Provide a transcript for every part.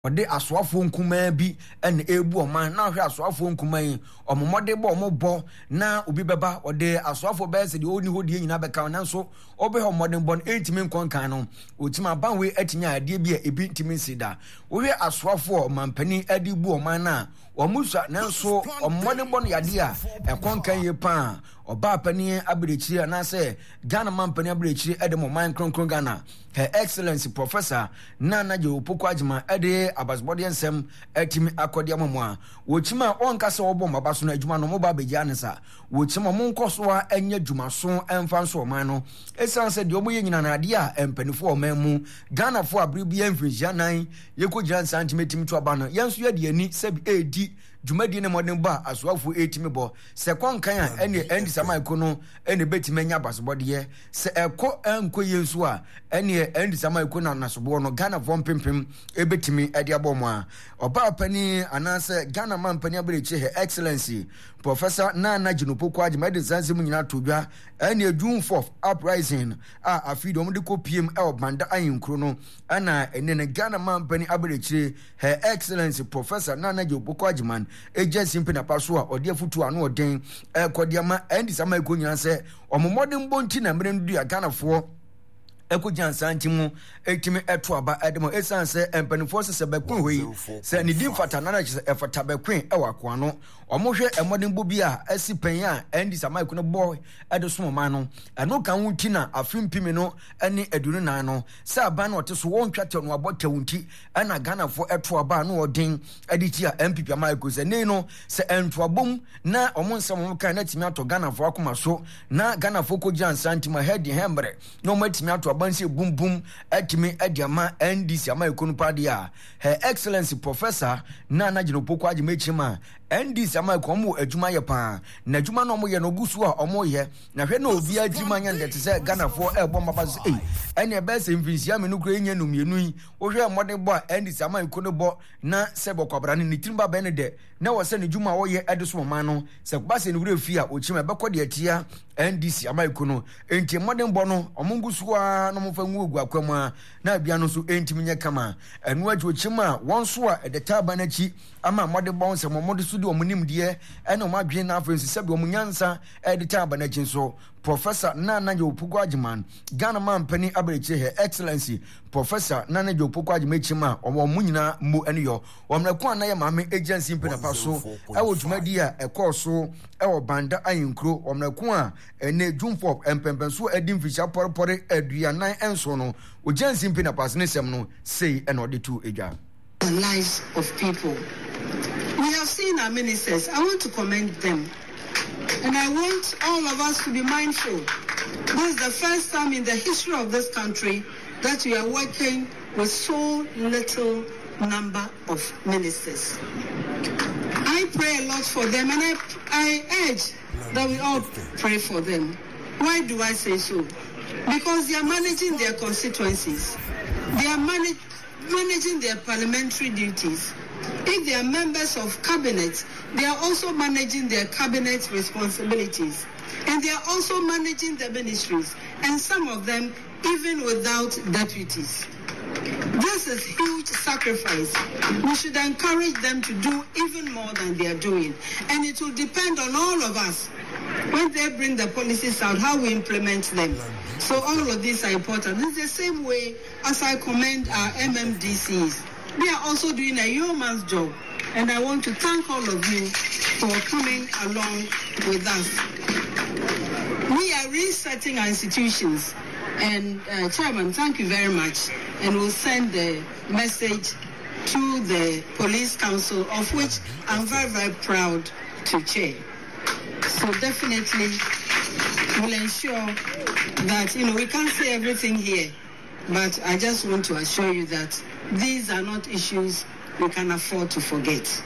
ode asoafo nkuma bi ene ebu oman na hwe asoafo nkuma yi omomode bo ombo na obi beba ode asoafo bese de oni hodi nyina beka na so obe ho modern bon etimi nkonkan no otima banwe atimi ade bi ebi ntimi sida wo hwe asoafo mampani ade bu oman na omusa na so omode bon yade a ekonkan ye pa oba pani abirechiri na se Ghana mampani abirechiri ede mo man kronkron Ghana Her Excellency Professor Nana Jopoko Agyeman ede abasbody ensem etimi akodi amamwa wochima onka se obo mabaso na adwuma no mo ba begia nesa wochima mo nkoso a enye dwumaso emfa nso oman no esanse de obo ye nyina na ade a empanifo oman mu Ghana fo abribi enfrisia nan yekogira santimetimi to aba no yenso ye de ani sebi edi dwumadi ne modern ba asoafo etimi bo se konkan a ene endi samaiko no ene betimi nya abasbody se eko enko yenso a ene endi samaiko na nasobo no Ghana vom pimpim ebetimi ede abomo a oba pani anase Ghana man pani abreche Her Excellency Professor Nana Jopoko Agyeman de zanzimu nyina todwa ene June 4th uprising a afidom de kopiem e banda ayinkro no ana ene ne Ghana man pani abreche Her Excellency Professor Nana Jopoko Agyeman agency mpena paso a ode afutu ano oden ekodiama endi samaiko nyina se omomodin bonti na mrendu ya Ghana fo ekojan santimu etimi eto aba edemo esanse empanifo se bekun hoyi se ni din fata na efata bekun ewako ano omohwe emodin bobi a asipen a endi samaiko no boy edeso ma no eno kan wunti na afimpimi no ene edunu na no se aba na oteso wontwate no abota wunti ana Ghana fo eto aba no odin editi a MPP amaiko se ne no se ento abom na omonsam kan na timi ato Ghana fo akoma so na Ghana fo kojan santimu head hembre no matimi ato banse bum bum etimi ediama NDC amaikonu padia Her Excellency Professor Nana Jopoko Agyeman chima NDC amaikomu adwuma ye pa na adwuma no mo ye no gusu a omo ye na hwe na obi adwuma nya ndete se Ghana fo ebo mabase ene e be se mfinsia me no kura nya no mienu yi wo hwe modern bo NDC amaikonu bo na se bokwabra ne timba be ne de na wo se ne dwuma wo ye edeso man no se kubase ne wure fi a ochima be kode atia NDC amaikonu enti modern bo no omungusu a no mfa nwu ogu akwama na bia no so enti nya kama enu adwochima wonso a edetaba na chi ama modern bo se momodo su de omunim de ene omadwen na afensi se be omunyansa edetaba na chi so Professor Nana Jopoko Agyeman Ghana man pani abreche Her Excellency Professor Nana Jopoko Agyeman chima omunyina mo ene yo omreko na ye maame agency mpena paso ewo dwumadi a ekoso ewo banda ayinkro omreko a ene June 4 empempenso edim fisha porpore aduanan enso no agency mpena paso ne sem no say ene ode to edwa the lives of people. We have seen our ministers. I want to commend them. And I want all of us to be mindful. This is the first time in the history of this country that we are working with so little number of ministers. I pray a lot for them, and I urge that we all pray for them. Why do I say so? Because they are managing their constituencies. They are managing their parliamentary duties. If they are members of cabinet, they are also managing their cabinet responsibilities. And they are also managing the ministries. And some of them even without deputies. This is huge sacrifice. We should encourage them to do even more than they are doing. And it will depend on all of us when they bring the policies out, how we implement them. So all of these are important. It's the same way as I commend our MMDCs. They are also doing a yeoman's job. And I want to thank all of you for coming along with us. We are resetting our institutions. And Chairman, thank you very much. And we'll send the message to the Police Council, of which I'm very, very proud to chair. So definitely we'll ensure that, we can't say everything here, but I just want to assure you that these are not issues we can afford to forget.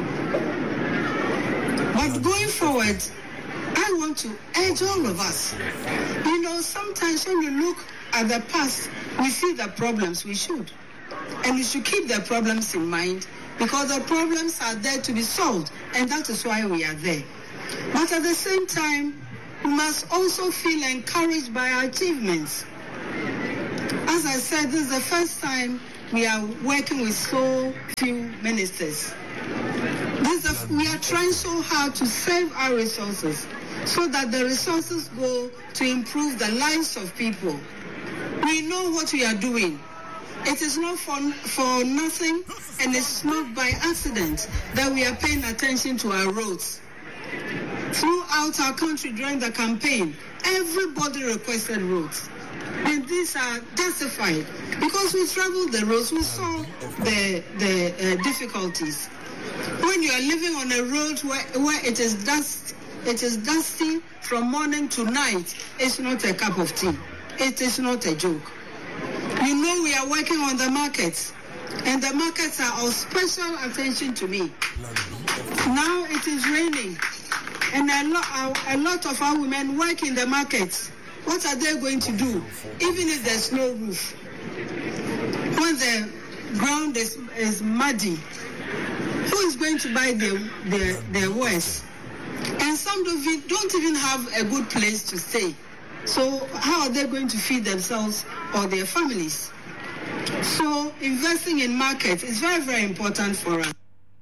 But going forward, I want to urge all of us. Sometimes when you look at the past, we see the problems. We should. And we should keep the problems in mind because the problems are there to be solved. And that is why we are there. But at the same time, we must also feel encouraged by our achievements. As I said, this is the first time we are working with so few ministers. We are trying so hard to save our resources so that the resources go to improve the lives of people. We know what we are doing. It is not for nothing, and it's not by accident that we are paying attention to our roads. Throughout our country during the campaign, everybody requested roads. And these are justified because we traveled the roads, we saw the difficulties. When you are living on a road where it is dusty from morning to night, it's not a cup of tea. It is not a joke. You know we are working on the markets, and the markets are of special attention to me. Now it is raining, and a lot of our women work in the markets. What are they going to do, even if there's no roof? When the ground is muddy, who is going to buy their wares? And some of you don't even have a good place to stay. So how are they going to feed themselves or their families? So investing in markets is very, very important for us.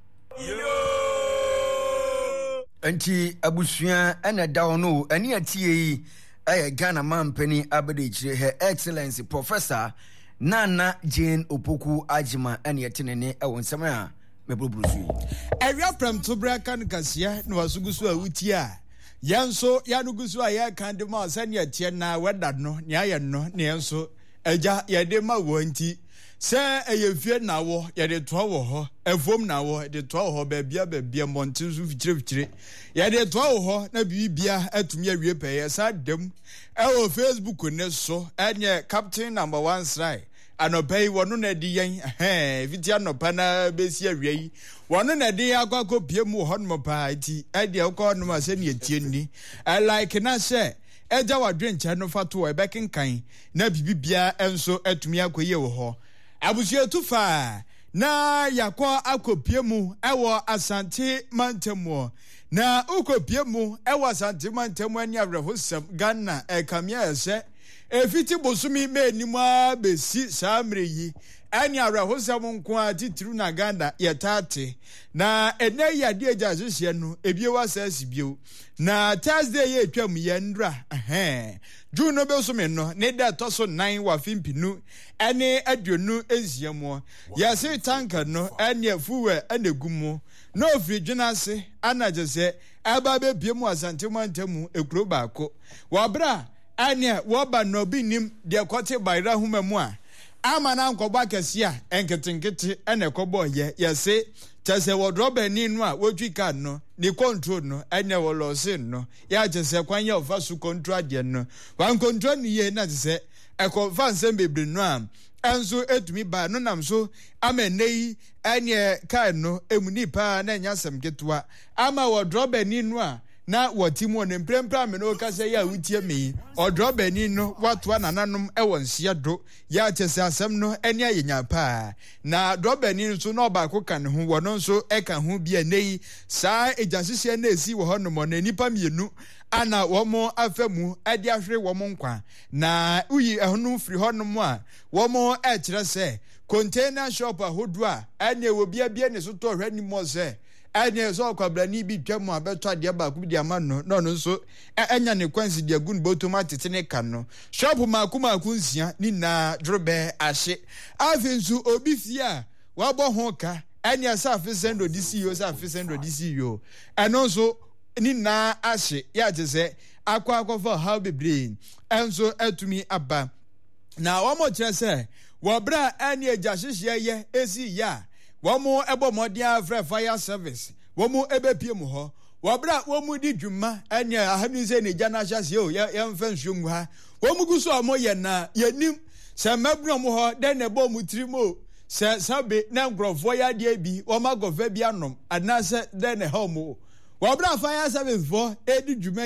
Anti Abusuya and Daono, and yet Ghana Mampeni Abedichi, Her Excellency Professor Nana Jane Opoku Ajima, and Yatinene Awonsama, Mebrusu. Area from Tobrakan Kasia, Nwasugusu Utia. Yanso Yanugusu Aya Kandima, Sanya Tiana, Wedano, Nyayano, Nianso, Eja Yadema Wanti. Say a fear now, yet 12 a form now, the 12 baby Montizu Chivchi. Yet 12 na bibia at me repay, sad them. Our Facebook news so, and ye Captain number 1 side. And obey one on a dean, Vitiano Pana Bessia Ray. One on a day I got Piemu Honmo Piety, and the Oconoma Senia Tieni. I like and I say. Eja wa drink channel fatu e back in kind. Na bibia enso etumia koye wo ho. Abusia too far. Na yakwa akopiemu ewo Asante Mantemo. Na ukopiemu ewo Asante Mantemo ani abrahosam Ghana ekamia ese. Efiti bosumi me nimwa besi samre yi. Ani abrahosam nko atitru na Ghana yetate. Na ene yade eja hyehyɛ no ebie wasasi bio. Na Thursday ye twam yendra. June no be so me no ne da to so 9 wa fimpinu ene aduonu eziamo. Ya se tanka no ene fuwe ene gumo. No firi dwena se anaje se aba be bie mu Asante Mantamu ekuro baako. Wa bra ene wo ba no binim de kote bayra humamu a amana nkọba kese a enketenkete ene kọbọ ye se chese wodrobe ni no a wotwi kan no ni control no ene wo losin no ya chese kwanye ofa su control de no wan control ni ye na chese ekọfa nsem bebre no a enso etumi ba no nam so amenei ene kan no emuni pa na nya sem ketua ama wodrobe ni no a na watimo ne mprempra me no kase ya wutie me odrobe ni no watwa nananom ewonsia do ya chese asem no eni ayenya pa na drobe ni so no ba ko kan ho wono so eka ho bia nei saa ejasese na esi wo hono mo na nipa mienu ana womo afemu ade ahwere womo nkwa na uyi ehunu firi hono mo a womo e kire se container shop ahodo a ene wo bia ne so to hwani mo se ene so kwabrani bi twam abeto ade ba ku bi ama no no so enya ne kwansi de agun botomatete ne kan no shop maku nsia ni na drobe ahye afinsu obi fia wabo ho ka ene asa afisendo disiyo sa afisendo disiyo eno so ni na ahye ya jese akwa for how be brain enso atumi aba na womo kire se wo bra ene eja hyehye ye esi ya womo ebo modia fire service womo ebepie mu ho wobra womu di dwuma ene ahanu se ne jana hyase o ye mfa nsuomu ha womu guso amo ye na yenim se mabru mu ho den ne bo mu trimo se sabe na ngrofo ya de bi womagofa bi anom anase den ne ha mu wobra fire service for edi dwuma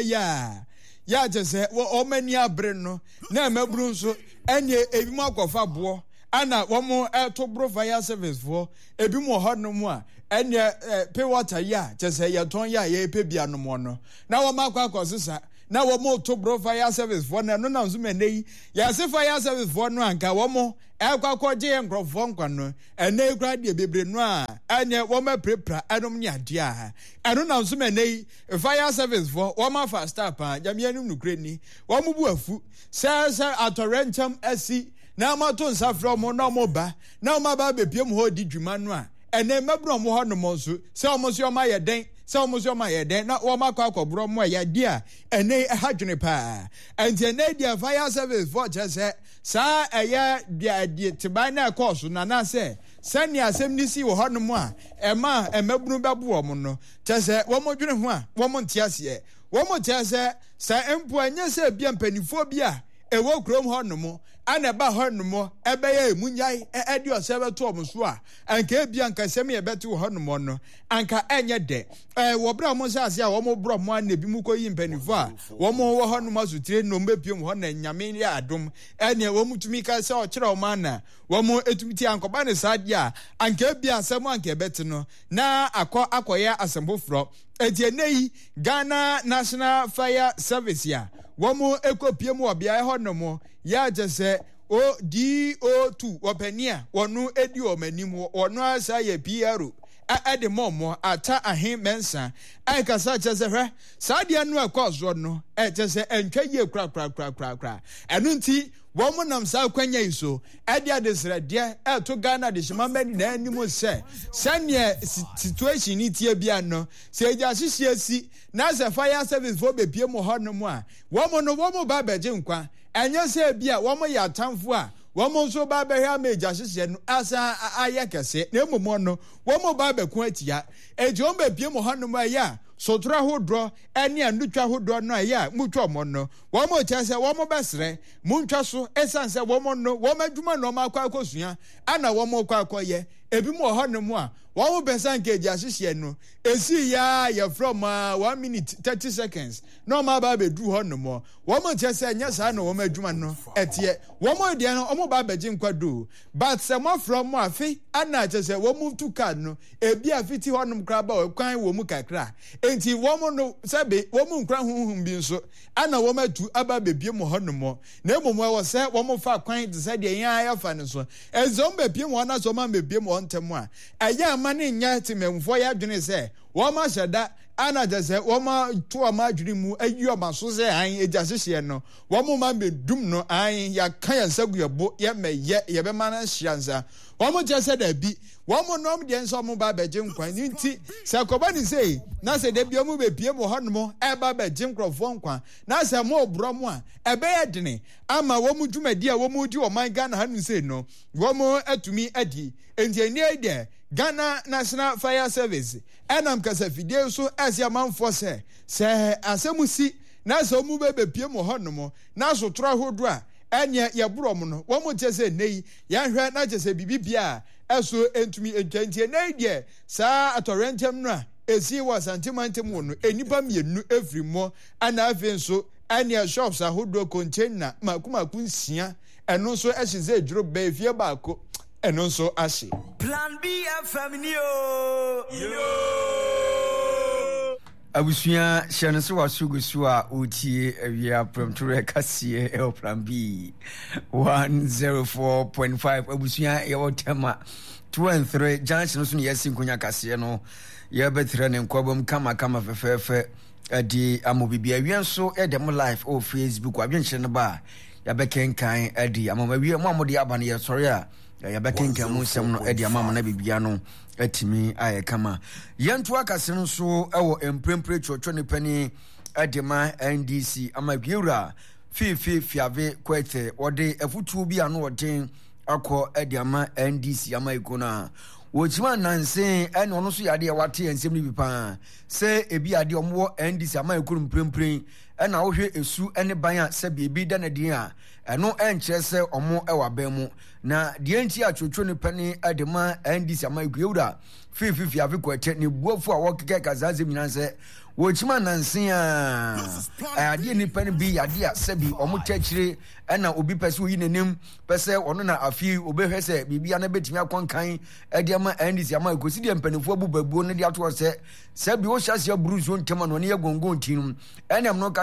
ya jese wo mani abre no na mabru nso ene ebi mu akofa bo ana womo to bro fire service for ebi mu ho no mu a ene pay water ya jese ye ton ya ye pe bia no mo no na wo makwa akosesa na wɔn to bro fire service for na no na nso mene yi yɛase fire service for no anka wɔn ɛkɔkɔgye nkrɔfoɔ nkwa no ɛnɛ kura deɛ bebre no a ɛnyɛ wɔn aprepra ɛnom ne adeɛ a ɛno na nso mene yi fire service for wɔn afa star pa gyamia nim nukure ni wɔn bu afu sɛ atɔrɛ nkyɛm asi na amato nsa frɛ ɔmo na ɔmo ba na ɔmo aba bepie mu hɔ di dwuma no a ɛnɛ mɛburo ɔmo hɔ nom nso sɛ ɔmo so ɔmo ayɛ den sɛ ɔmo so ɔmo ayɛ den na wɔn akɔ akɔboro ɔmo ayɛ di a ɛnɛ ɛha dwene paa ɛnti ɛnɛ deɛ fire service for kyerɛ sɛ saa ɛyɛ deɛ tiban na ɛkɔɔ so na sɛ sɛnea asɛm ne si wɔ hɔ nom a ɛma ɛmɛbunu bɛbo ɔmo no kyerɛ sɛ wɔn dwene ho a wɔn nte aseɛ wɔn kyerɛ sɛ mpo ɛnyɛ sɛ bia mpanimfoɔ bi a ɛwɔ kurom hɔ nom ana ba hɔ nom ɛbɛyɛ emunyae ɛde ɔsɛ bɛto ɔmo so a anka ebia anka sɛm yɛ bɛto hɔ nom no anka ɛnyɛ dɛ wɔbra ɔmo nsa ase a wɔmo brɔ mo ana bi mu kɔyi mpanimfoɔ a wɔmo wɔ hɔ nom asotire no mbɛpie mu hɔ na nyame yɛ adom ɛne wɔmo tumi ka sɛ ɔkyerɛ ɔmo ana wɔmo etumi ti ankɔba ne saa deɛ a anka ebia asɛm anka ɛbɛte no na akɔyɛ asɛm foforɔ ɛti ɛnɛ yi Ghana National Fire Service ya wɔn ekopie mu ɔbea hɔ nom yɛ agye sɛ DO2 wɔpani a wɔn edi wɔn anim wɔn asa yɛ PRO ɛde mɔmɔ ata ahen mɛnsa ɛkasa kyɛ sɛ hwɛ saa deɛ no ɛkɔ soɔ no ɛkyɛ sɛ ɛntwa yie kura ɛno nti wɔn nam saa kwanya yi so ɛde adesrɛdeɛ ɛto Ghana de hyɛma mɛni na anim sɛ sɛnea situation ni tie bia no sɛ egya hyehyɛ si na sɛ fire service fo bepie mu hɔ nom a wɔn ba bɛgye nkwa ɛnyɛ sɛ bia wɔn yɛ atamfo a wɔn nso ba bɛhwɛ ama egya hyehyɛ no asa ayɛ kɛse na emom no wɔn ba bɛko atia eti wɔn bepie mu hɔ nom a yɛ a sotura hodoɔ ɛne anutwa hodoɔ no a yɛ a mutwa ɔmo no wɔn kyerɛ sɛ wɔn bɛsrɛ muntwa so ɛsan sɛ wɔn no wɔn adwuma na wɔn akɔ akɔsua ana wɔn kɔ akɔyɛ ebi mu wɔ hɔ nom a wɔn bɛsa nkeji ahyehyɛ no esi ya yɛfrɛ ma 1 minute 30 seconds na wɔn aba abɛduru hɔ nom wɔn kyerɛ sɛ nyɛ saa na wɔn adwuma no ɛteɛ wɔn deɛ no wɔn ba abɛgye nkwa do but sɛ wɔn afrɛ mo afe ana kyerɛ sɛ wɔn tu card no ebi afiti hɔ nom koraa ba ɔkwan wɔ mu kakra enti wɔn no sɛbe wɔn nkura huhum bi nso ana wɔn atu aba bebie mu hɔ nom na emom ɛwɔ sɛ wɔn fa kwan te sɛ deɛ yɛn ayɛ fa ne so ɛzɔn bebie mu hɔ na so wɔn bebie mu hɔ ntɛm a ɛyɛ ama ne nya temɛmfoɔ yɛ adwene sɛ wɔn ahyɛ da ana kyerɛ sɛ wɔn to wɔn adwene mu ayi wɔn aso sɛ an egya hyehyɛ no wɔn ma bedum no an yɛaka yɛn nsa gu yɛbo yɛmɛyɛ yɛbɛma no hyia nsa wɔn kyerɛ sɛ dabi wɔn nom deɛ nso wɔn ba abɛgye nkwa ne nti sɛ kɔba ne sɛ na sɛ dabi wɔn bepie mu hɔ nom ɛba abɛgye nkorɔfoɔ nkwa na sɛ mo oborɔ mo a ɛbɛyɛ dene ama wɔn dwumadi a wɔn di wɔn Ghana ha no sɛ no wɔn atumi adi nti ɛnìyɛ deɛ Ghana National Fire Service ɛnam kasa fidie nso ɛsi amanfoɔ sɛ asɛm si na sɛ wɔn bɛbɛpie mu hɔ nom na sotora ahodoɔ a ɛnyɛ yɛborɔ mu no wɔn kyerɛ sɛ nne yi yɛahwɛ na kyerɛ sɛ biribi bia ɛso ntumi ntwantie nne yi deɛ saa atɔrɛntɛm no a esi wɔ asantemantam wɔ no enipa mmienu efiri mu ɛna afei nso ɛnea shops ahodoɔ container mako 6 ɛno nso ɛhyɛ sɛ edwuro bɛɛ fie baako ɛno nso ahye. Plan B FM ni o. abusua hyɛ no so wasugu so a otie awia promtore kaseɛ ɛwɔ Plan B 104.5 abusua yɛwɔ tema 2 and 3 junction so ne yɛsi nkonya kaseɛ no yɛbɛtrɛ ne nkɔbam kama fɛfɛɛfɛ ɛde amobibi awia nso ɛde mo live o Facebook adwenkyerɛ no ba yɛbɛkenkan ɛde amamawia mo amode aba no yɛsɔre a yɛbɛkenkan mu nsɛm no ɛde amama na bibia no atimi ayɛ kama yɛnto akase no nso ɛwɔ mprempre twɔtwɔ ne pani ɛde ma NDC ama biura fiave kwete wɔde afutuo bi ano wɔden akɔ ɛde ama NDC ama ikona wɔkyima nansen ɛne ɔno so yade ɛwate nsɛm no bi paa sɛ ebi ade ɔmo NDC ama ikuru mprempren ɛna wohwɛ esu ɛne ban a sɛ biribi da na din a ɛno ɛnkyerɛ sɛ ɔmo ɛwɔ aban mu na deɛ nti atwotwo ne pani ɛde ma NDC ama ikura fifi afi kwete ne buafo a wɔkeka kazaze nyina sɛ wɔkyima nansen a adeɛ nipa no bi yade a sɛ bi ɔmo kyɛkyire ɛna obi pɛ sɛ oyi n'anim pɛ sɛ ɔno na afi obɛhwɛ sɛ biribia no bɛtumi akɔnkan ɛde ama NDC ama ikosi deɛ mpanimfoɔ bu babuo no de atoɔ sɛ bi wohyɛ aseɛ buru so ntɛm a no ne yɛ gongon ti no ɛnam no ka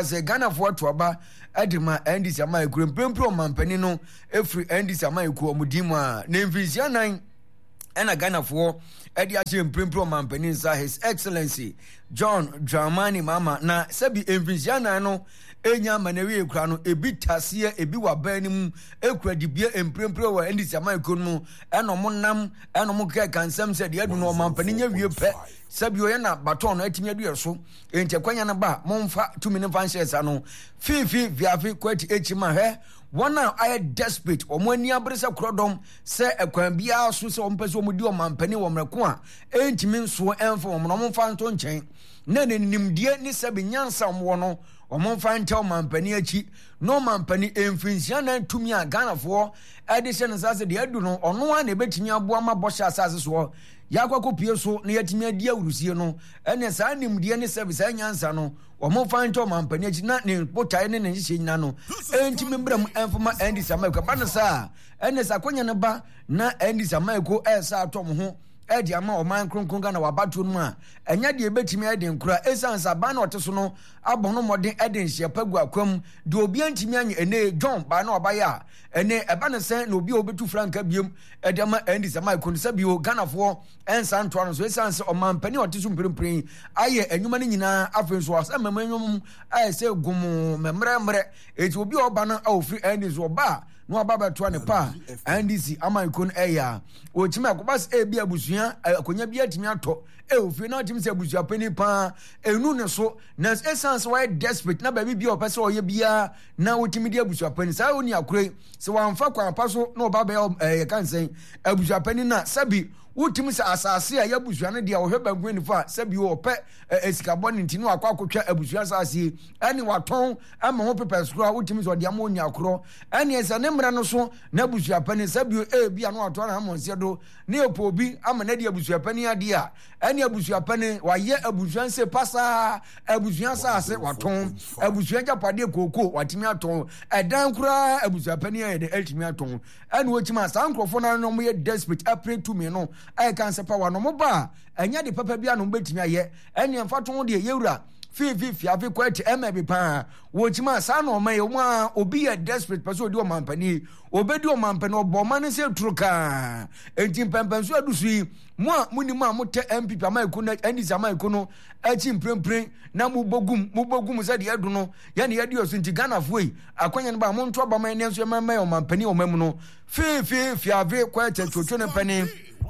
sɛ Ghana for to aba edima NDC ama ekure mpempro mampani no efri NDC ama ekuo mudimu a na mfisia nan ena Ghana for edi ache mpempro mampani nsa His Excellency John Dramani Mahama na sebi mfisia nan no enya manawi ekura no ebi taseɛ ebi waba anim ekura dibie mpempro wa NDC ama ekuo no eno mo nam eno mo ka kansam sɛ de adu no mampani nya wie pɛ sabi oye na baton no atimi adu so ente kwanya na ba momfa tumi ne fanhyɛ sa no fifi viafi kwati echima hɛ wona I desperate omo ani abrese krodom se ekwan bia so se ompese omudi omampani wo mreko a entimi nso emfa wo no momfa nto nkyɛn na nimdie ni sabi nyansa mo no omomfa nta omampani achi no mampani emfinsia na tumi a Ghanafoɔ ade hye ne sase de adu no ɔno a na ebetimi aboa ma bɔhyɛ asase so yakwa pie so na yatimi adi awurusie no ene saa nimdie ne sabi saa nyansa no omomfa nta omampani achi na ne botae ne nhye nyina no entimi mbram emfama NDC Amaiko ba ne saa ene sakonya ne ba na NDC Amaiko esa atom ho edi ama oman kronkron Ghana wabato no a enya de ebetimi ede nkura esansa ba na oteso no abono modern ede nhye pagu akwam de obi antimi anye ene John ba na obaya ene eba ne sen na obi obetu franka biem ede ama NDC Amaiko no sabio Ghanafoɔ ensa nto no so esansa oman pani oteso mprempren aye enwuma ne nyina afenso asema enwum ayese gumu memremre eti obi oba na ofri NDC oba no ababa to ne pa NDC Amaiko no eya ochima akobas ebi abusua akonya bi atimi ato ofie na atimi se abusua pani pa enu ne so na essence why desperate na ba bi opese oye bia na otimi di abusua pani sa oni akure se wamfa kwa pa so na obaba kansen abusua pani na sabi utimi se asase a yabusua ne dia ohwe bagwen fa sabi wo pe esikabon ntinu akwa abusua asase ani waton ama ho pepe skura utimi so dia mo nya akoro ani esa ne mra no so na abusua pani sabi bia no ato na amonse do ne opobi ama na dia abusua pani ade a ani abusua pani waye abusua nse pasa abusua asase waton abusua japade koko watimi aton edan kura abusua pani e de altimi aton ani wochima sankrofo na no mo ye desperate apre to me no I can say power no moba enya de papa bia no betimi aye ene mfato de yewura fifi afi kwati emabi pa wochima sa no ma ye wa obi ye desperate person odi o mampani obedi o mampani obo man se truka enti pempenso adusu mo a muni mo a mote MPP Amaiko na NDC Amaiko no achi mprempren na mubogum se de edu no ye ne ye de osu nti Ghanafoɔ yi akwanya no ba mo nto ba man ne nso ma o mampani o mamu no fifi afi kwati chocho ne pani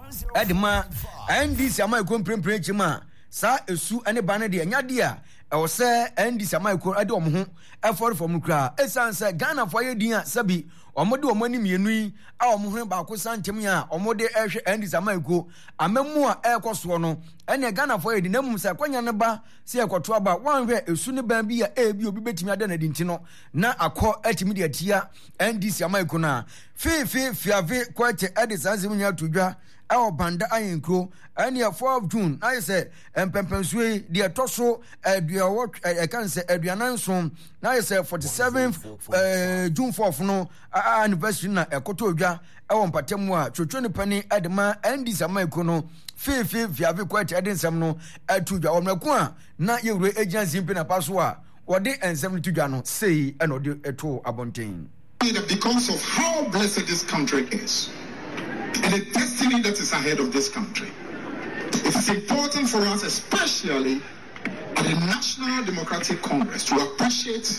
edima NDC Amaiko mprempren chima sa esu ane bane de anya de a ewo se NDC Amaiko ade omho effort from kra esanse Ghanafoɔ ye din a sabi omode omani mienu yi a omho ba ko santem ya omode ehwe NDC Amaiko amamu a ekoso no ene Ghanafoɔ ye din namum se kwanya ne ba se ekoto aba wanhwe esu ne ban bi a ebi obi betimi ade na dinti no na akọ atimi de atia NDC Amaiko na fiave kwate ade sanzim nya todwa awo banda ayenkro ane 4 of June I say empempensue de etoso aduawo kan say aduananson na say 47th June 4th no anniversary na ekoto odwa awo mpatemu a twotwo ne pani adema NDC Amaiko no fiave kwate ade nsam no atudwa omrako a na yewure agency mpe na paso a wode ensam tudwa no sei eno de eto abonten because of how blessed this country is and the destiny that is ahead of this country. It is important for us, especially at the National Democratic Congress, to appreciate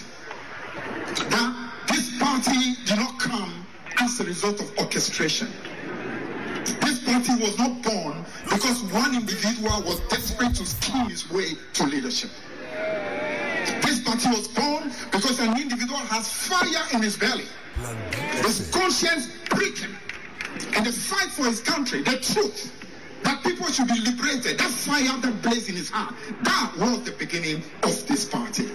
that this party did not come as a result of orchestration. This party was not born because one individual was desperate to steal his way to leadership. This party was born because an individual has fire in his belly, his conscience breaking, and the fight for his country, the truth that people should be liberated, that fire that blazed in his heart, that was the beginning of this party.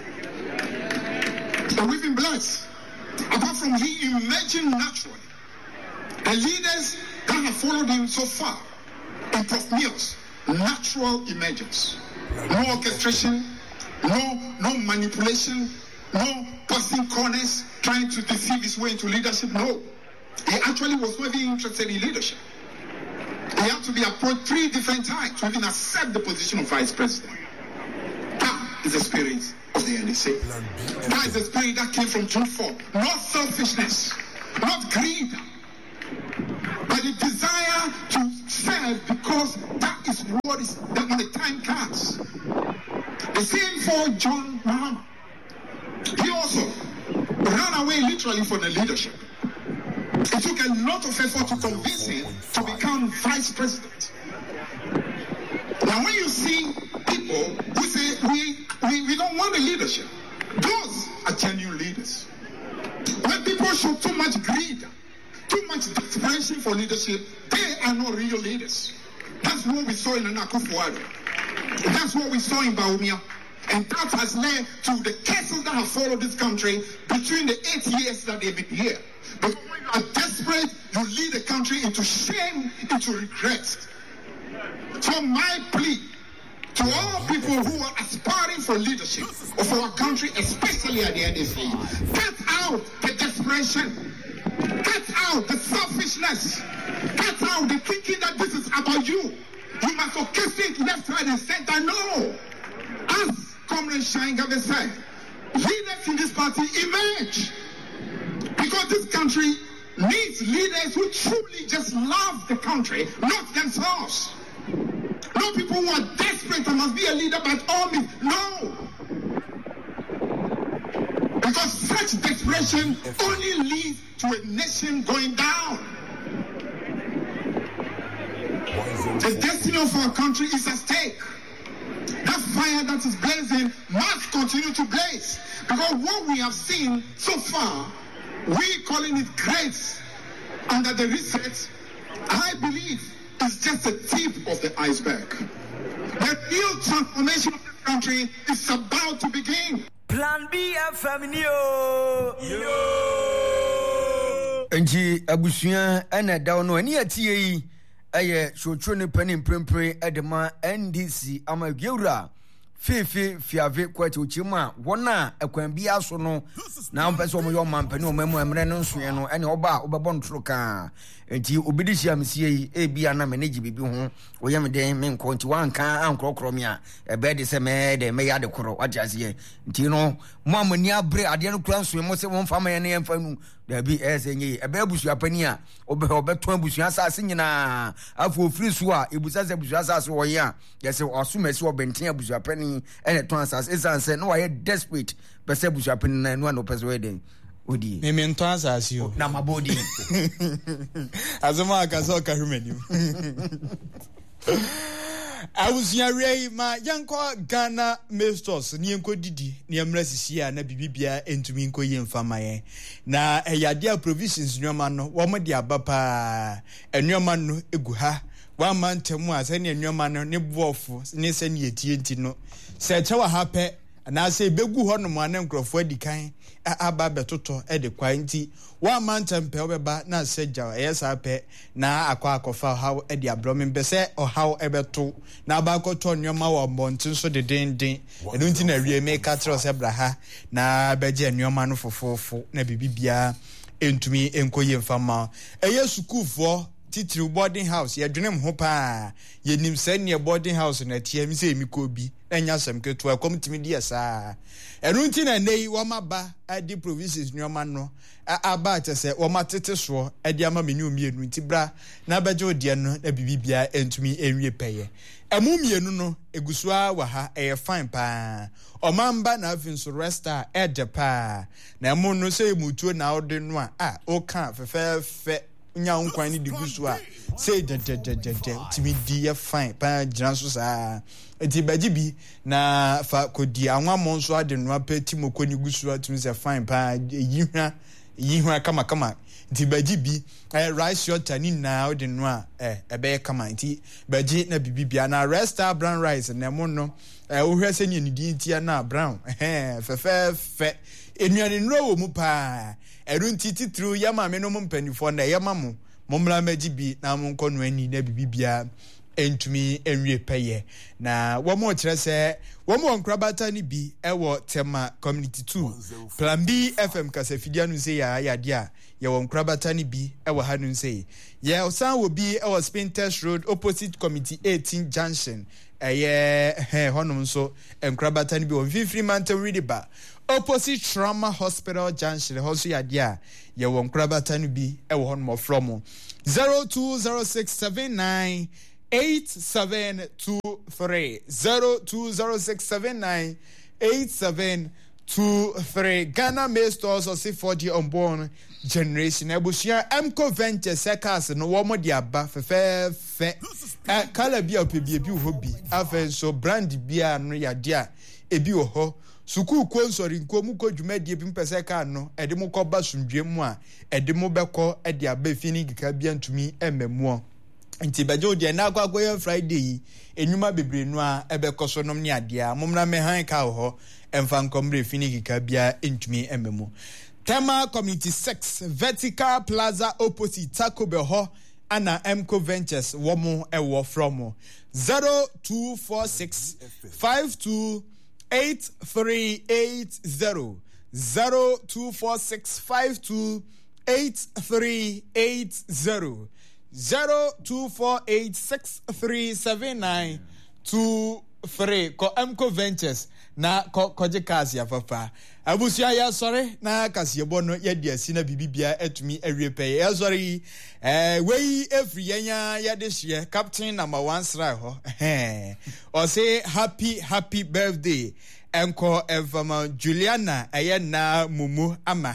And we've been blessed. Apart from he emerging naturally, the leaders that have followed him so far, in Prof. Mills, natural emergence, no orchestration, no manipulation, no passing corners, trying to deceive his way into leadership. No. He actually was not even interested in leadership. He had to be approached 3 different times to even accept the position of vice president. That is is the spirit of the NDC. That is the spirit that came from June 4. Not selfishness, not greed, but the desire to serve because that is what is that when the time comes. The same for John Mahama. He also ran away literally for the leadership. It took a lot of effort to convince him to become vice president. Now, when you see people who say we don't want the leadership, those are genuine leaders. When people show too much greed, too much desperation for leadership, they are not real leaders. That's what we saw in Akufo-Addo. That's what we saw in Bawumia. And that has led to the cases that have followed this country between the 8 years that they've been here. But when you are desperate, you lead the country into shame, into regret. So my plea to all people who are aspiring for leadership of our country, especially at the NDC, get out the desperation, get out the selfishness, get out the thinking that this is about you. You must orchestrate left, right, and center. No. As Comrade Shaingabe said, leaders in this party emerge. Because this country needs leaders who truly just love the country, not themselves. No people who are desperate and must be a leader by all means. No. Because such desperation only leads to a nation going down. The destiny of our country is at stake. That fire that is blazing must continue to blaze. Because what we have seen so far, we calling it great under the reset, I believe is just the tip of the iceberg. The real transformation of this country is about to begin. Plan B FM yo. Enji abusua ena dawo no ani atie yi eye shotro ne panin prempren edema NDC amagewura fefe fiave kwati ochima wona akwan bi aso no na mpese omo yo mampani o mamu emre no nsoe no ene oba obebo ntro ka enti obidisi amsie yi ebia na manage bibi ho oyem den me nkonti wanka ankrokro me a ebe de se me de me ya de koro wajasie enti no mo amani abre ade no kura nsoe mo se mo mfa ma ne mfa nu da bi esenye ebe abusua pani a obeto abusua asase nyina afo ofiri so a ebusa se abusua asase wo ye a yese osumasi obenten abusua pani ene ton asase esanse no waye desperate pese abusua pani na no no pese we den odi me nton asase o na mabodi azuma akaso ka humani awusiare ma yanko Ghana Masters ni enko didi ni emra sisi a na bibibia entumi enko yemfa maye na eyade provisions nyoma no wo mo de abapa enwoma no egu ha wa mantemu a se ne enwoma no ne boofo ne se ne etienti no se chewa ha pe na se begu ho no mo anan krofo adikan aba betoto e de kwanti wa mantempe obeba na seja yesa pe na akwa akofa how e de abromen be se o how ebeto na aba akoto nyoma wo mbontin so de denden enu nti na wie me ka tro se braha na beje nyoma no fofofo na bibibia entumi enkoye mfama eye sukufo titiri boarding house ye dwenem ho pa ye nim sane boarding house na tie mi se mi ko bi enya sam keto akomtimi die saa enu nti na nei wo maba adi provisions nyoma no aba tese wo matete so adi ama menu mienu nti bra na beje odie no na bibibia entumi enwie peye emu mienu no egusua wa ha fine pa omamba na afinso resta edepa na emu no se mutuo na ode no a o kan fefefe nya nkwan ni digusu a say de timi die fine pa granso sa enti baji bi na fa kodi anwa monso ade no apeti mokoni gusu atimi say fine pa yihwa kama enti baji bi rice short ani na ode no a ebe kama enti baji na bibibia na resta brown rice na mo no ohwe se ni nidi ntia na brown fe enuane nro wo mu pa erunti titru yama me no mpanifo na yama mo momla magibi na mo nkono ani na bibibia entumi enwie peye na womo kire se womo nkrabata ni bi ewo tema community 2 plan B FM kasafidia nu se ya dia ye wo nkrabata ni bi ewo hanu se ye osan wo bi ewo Spinters Road opposite committee 18 junction honum so nkrabata ni bi wo Free Mountain Ridiba opposite Trauma Hospital junction hoso ya dia ye wo nkrabata ni bi ewo honum from 020679 8723 0206798723 Ghana May Stores or C4D unborn generation ebusia Emco Venture Sekas no womo di aba fe kala bia opebie bi hobi afen so brand bia no ya dia ebi ho suku konsori nkomu kodwumadie bi mpese ka no ede mo koba sundwe mu a ede mo beko ede aba fini gika bia ntumi ememu nti bejo de na akwakoye Friday enwuma bebre no a ebekoso nom ne ade a momna me han ka ho emfa nkombre fini gika bia ntumi ememu Tema Community 6 Vertical Plaza opposite Taco Bell ho ana Emco Ventures womo ewo from 0246 52 8380 0246 52 8380 0248637923 ko Emco Ventures na koje kasi ya papa abusia ya sore na kasi yebo no ye dia si na bibibia etumi awiepeye ya sore wey every yanya ya de captain number 1 sra ho o say happy birthday enko evama Juliana na mumu ama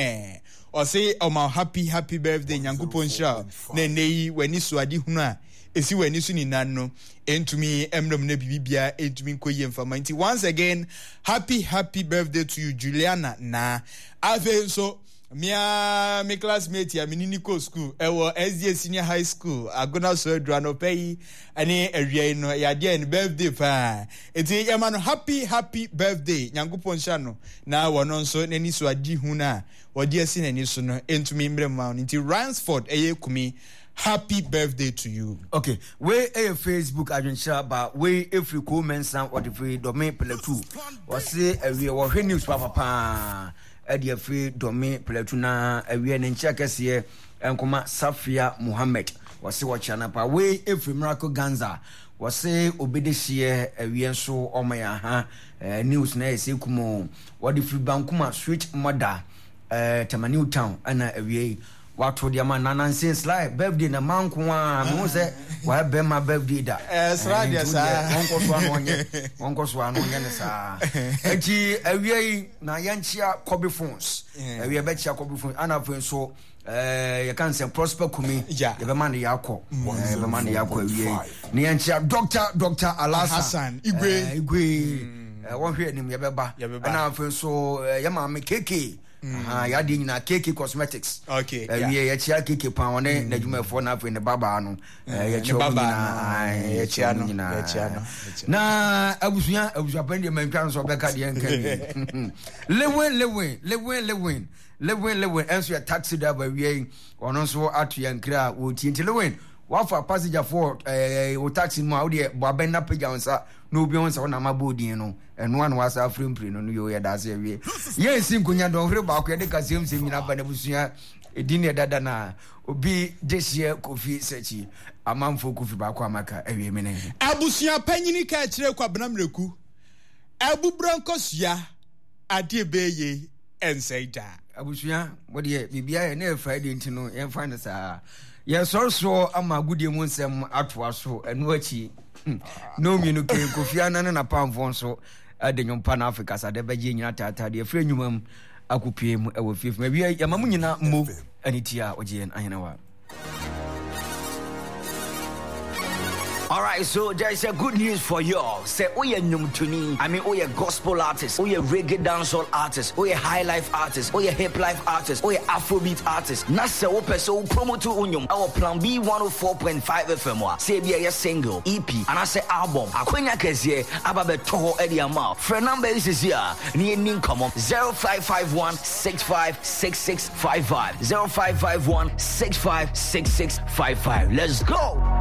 o say o ma happy birthday nyankopon sha na nei wani suade hunu a esi wani su ni nano entumi emnom na bibibia entumi koye mfama nti once again happy birthday to you Juliana na ave so me classmate ya minini ko school ewo SDA senior high school agona so adwano pay ani awia no ya dia ni birthday pa enti yama no happy birthday nyankopon sha no na wono nso nani so adi hu na wodi asi nani so no entumi mbrema nti Ransford kumi happy birthday to you. Okay, we Facebook adwencha ba we every comments or the free domain platu or say we were news papa e free domain platu na we en check kese enkoma Safia Muhammad was say watch na pa we every miracle ganza was say obedeshie we enso omaya ha news na say kumo what the free bankuma switch mother Tamani town ana we wato dia man nanansen slide birthday na manko a mo se wa be ma birthday da sradia sa wonko so anonye ne sa enti awie na yanchia Kobe phones awie be chia Kobe phones ana fo so you can say prosper kumi ye be man yakọ be man yakọ awie ne yanchia Dr. Hassan Igwe won hwe nim ye be ba ana fo so ye ma me keke ya di nyina KK Cosmetics. Okay. Ya chia KK pa wona na dwumafo na afi ne baba no. Ya chia nyina. Na abusuya pande mantwan so beka de nkan. Lewin enso ya taxi driver wie ono so atu ya nkra wo tinti Lewin wafa passenger for o taxi mu awde boaben na pega onsa no obi onsa na mabodin no eno an wasa afrimpre no yo ya dase wie yes nkunya don hre ba ko de kasem se nyina ba na busua edine dada na obi desie Kofi Sechi amamfo Kofi ba ko amaka awie mene abusua panyini ka kire kwa benamreku abubrankosia ade beye ensaida abusua wode bibia na Friday ntino en find sa ya sorso ama gudie mu nsem atoa so enu achi no minu ke Kofi Anane na pamfo so ade nyompa na Africa sa de beje nyina tata de afre nyumam akupie mu ewo fifu ma bia ya mamu nyina mo anitia oje en ahenawa. All right, so there's a good news for y'all. Say, oh yeah, Numtuni. I mean, oh yeah, gospel artist, oh yeah, reggae dancehall artist, oh yeah, high life artist, oh yeah, hip life artist, oh yeah, Afrobeat artist. Nasa ope so promo to unyum. Our plan B 104.5 FM. Say be a single, EP, and I say album. Akwenya kezie ababe toho edi ama. Friend number is here. Ni nin come on 0551 656655 0551 656655. Let's go.